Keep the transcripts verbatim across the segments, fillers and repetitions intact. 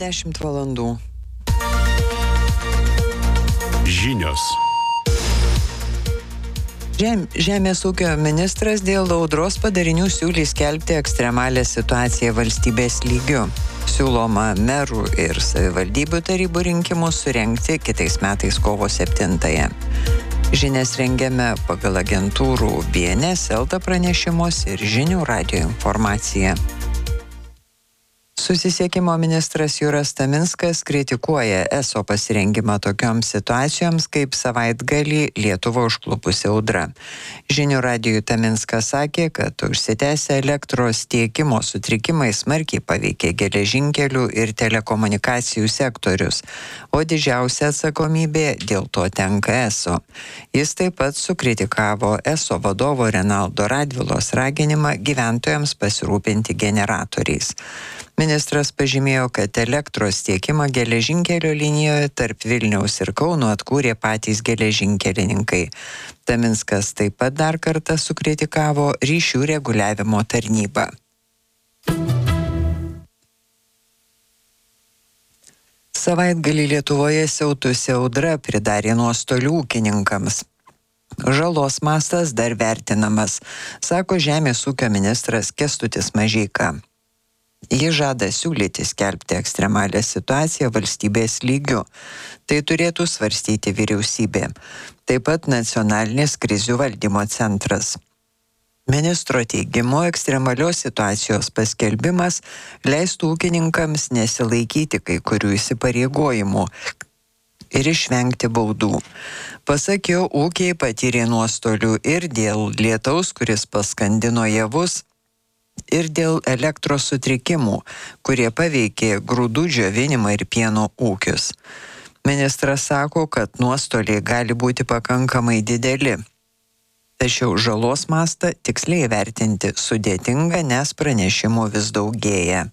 dešimt valandų. Žinios. Žem, žemės ūkio ministras dėl audros padarinių siūlys skelbti ekstremalią situaciją valstybės lygiu. Siūloma merų ir savivaldybių tarybų rinkimus surengti kitais metais kovo septintąją. Žinias rengiame pagal agentūrų B N S, Elta pranešimus ir Žinių radijo informaciją. Susisiekimo ministras Juras Taminskas kritikuoja eso pasirengimą tokioms situacijoms, kaip savaitgalį Lietuvą užklupusi audra. Žinių radijui Taminskas sakė, kad užsitęsę elektros tiekimo sutrikimai smarkiai paveikė geležinkelių ir telekomunikacijų sektorius, o didžiausia atsakomybė dėl to tenka eso. Jis taip pat sukritikavo eso vadovo Renaldo Radvilos raginimą gyventojams pasirūpinti generatoriais. Ministras pažymėjo, kad elektros tiekimą geležinkelio linijoje tarp Vilniaus ir Kauno atkūrė patys geležinkelininkai. Taminskas taip pat dar kartą sukritikavo ryšių reguliavimo tarnybą. Savaitgalį Lietuvoje siautusi audra pridarė nuostolių ūkininkams. Žalos mastas dar vertinamas, sako žemės ūkio ministras Kęstutis Mažeika. Ji žada siūlyti skelbti ekstremalią situaciją valstybės lygiu. Tai turėtų svarstyti vyriausybė. Taip pat nacionalinis krizių valdymo centras. Ministro teigimu, ekstremalios situacijos paskelbimas leistų ūkininkams nesilaikyti kai kurių įsipareigojimų ir išvengti baudų. Pasak jo, ūkiai patyrė nuostolių ir dėl lietaus, kuris paskandino javus, ir dėl elektros sutrikimų, kurie paveikė grūdų džiovinimą ir pieno ūkius. Ministras sako, kad nuostoliai gali būti pakankamai dideli. Tačiau žalos mastą tiksliai vertinti sudėtinga, nes pranešimų vis daugėja.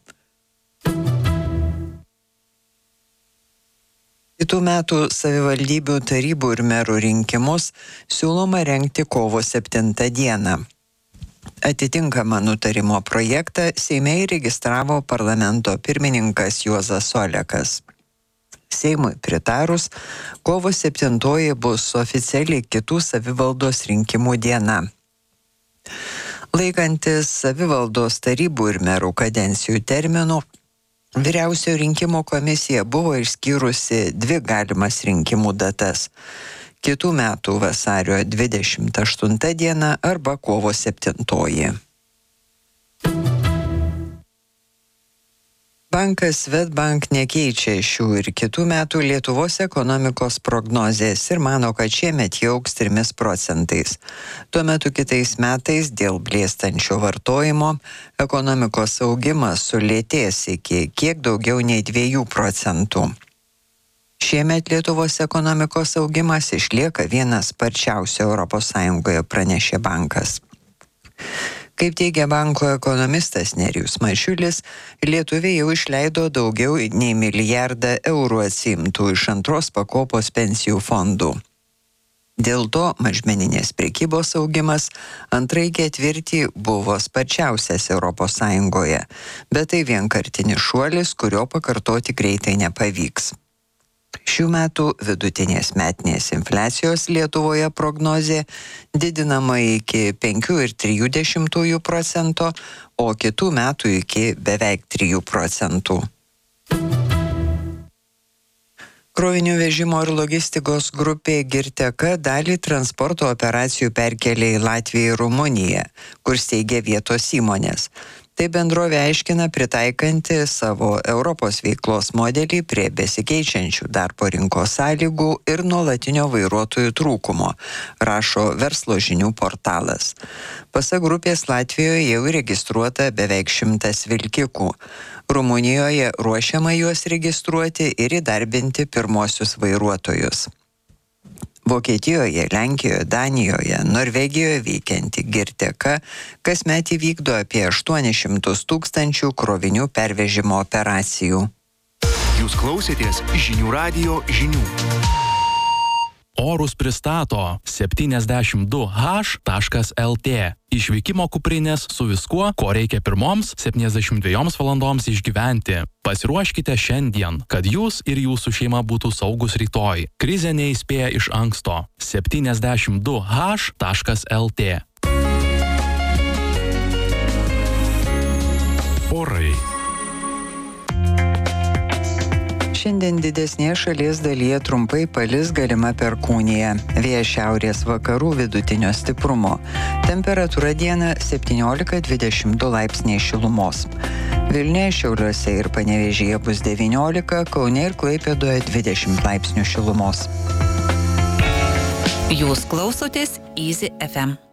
Kitų metų savivaldybių tarybų ir merų rinkimus siūloma rengti kovo septintą dieną. Atitinkamą nutarimo projektą Seime įregistravo parlamento pirmininkas Juozas Olekas. Seimui pritarus, kovo septintoji bus oficiali kitų savivaldos rinkimų diena. Laikantis savivaldos tarybų ir merų kadencijų terminų, Vyriausiojo rinkimų komisija buvo išskyrusi dvi galimas rinkimų datas. Kitų metų vasario dvidešimt aštunta diena arba kovo septintoji. Bankas Swedbank nekeičia šių ir kitų metų Lietuvos ekonomikos prognozės ir mano, kad šiemet jie augs trimis procentais. Tuo metu kitais metais dėl blėstančio vartojimo ekonomikos augimas sulėtės iki kiek daugiau nei dviejų procentų. Šiemet Lietuvos ekonomikos augimas išlieka vienas sparčiausių Europos Sąjungoje, pranešė bankas. Kaip teigia banko ekonomistas Nerijus Mačiulis, lietuviai jau išleido daugiau nei milijardą eurų atsiimtų iš antros pakopos pensijų fondų. Dėl to mažmeninės prekybos augimas antrąjį ketvirtį buvo sparčiausias Europos Sąjungoje, bet tai vienkartinis šuolis, kurio pakartoti greitai nepavyks. Šių metų vidutinės metinės infliacijos Lietuvoje prognozė didinama iki penkių ir trijų dešimtųjų procento, o kitų metų iki beveik trijų procentų. Krovinių vežimo ir logistikos grupė Girteka dalį transporto operacijų perkėlė į Latviją ir Rumuniją, kur steigia vietos įmonės. Tai bendrovė aiškina pritaikanti savo Europos veiklos modelį prie besikeičiančių darbo rinkos sąlygų ir nuolatinio vairuotojų trūkumo, rašo verslo žinių portalas. Pasak grupės Latvijoje jau registruota beveik šimtas vilkikų. Rumunijoje ruošiama juos registruoti ir įdarbinti pirmosius vairuotojus. Vokietijoje, Lenkijoje, Danijoje, Norvegijoje veikianti Girteka kasmet įvykdo apie aštuonis šimtus tūkstančių krovinių pervežimo operacijų. Jūs klausėtės Žinių radijo žinių. Orus pristato septyniasdešimt du H taškas L T. Išvykimo kuprinės su viskuo, ko reikia pirmoms septyniasdešimt dviejoms valandoms išgyventi. Pasiruoškite šiandien, kad jūs ir jūsų šeima būtų saugus rytoj. Krizė neįspėja iš anksto. septyniasdešimt du H taškas L T. Orai. Šiandien didesnėje šalies dalyje trumpai palis galima perkūnija. Vėjas šiaurės vakarų vidutinio stiprumo. Temperatūra dieną septyniolika dvidešimt du laipsniai šilumos. Vilniuje, Šiauliuose ir Panevėžyje bus devyniolika, Kaune ir Klaipėdoje dvidešimt laipsnių šilumos. Jūs klausotės Easy F M.